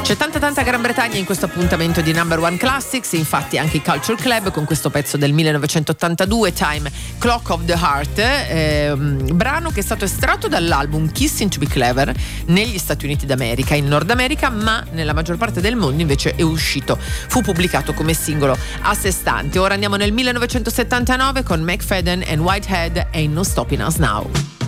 C'è tanta Gran Bretagna in questo appuntamento di Number One Classics, infatti anche i Culture Club con questo pezzo del 1982, Time Clock of the Heart, brano che è stato estratto dall'album Kissing to be Clever negli Stati Uniti d'America, in Nord America, ma nella maggior parte del mondo invece fu pubblicato come singolo a sé stante. Ora andiamo nel 1979 con McFadden and Whitehead, Ain't No Stopping Us Now.